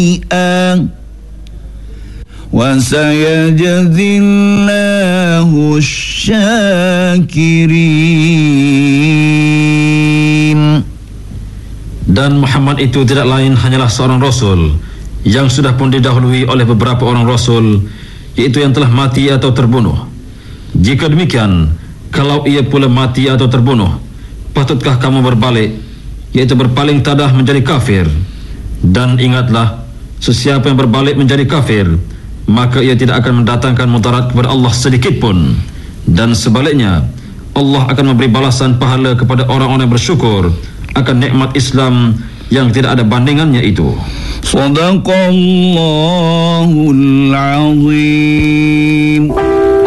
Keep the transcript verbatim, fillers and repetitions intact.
وسيجزي الله الشاكرين. Dan Muhammad itu tidak lain hanyalah seorang Rasul yang sudah pun didahului oleh beberapa orang Rasul, yaitu yang telah mati atau terbunuh. Jika demikian, kalau ia pula mati atau terbunuh, patutkah kamu berbalik, yaitu berpaling tadah menjadi kafir? Dan ingatlah, sesiapa yang berbalik menjadi kafir, maka ia tidak akan mendatangkan mudarat kepada Allah sedikit pun. Dan sebaliknya, Allah akan memberi balasan pahala kepada orang-orang yang bersyukur akan nikmat Islam yang tidak ada bandingannya itu. Sadaqallahul azim.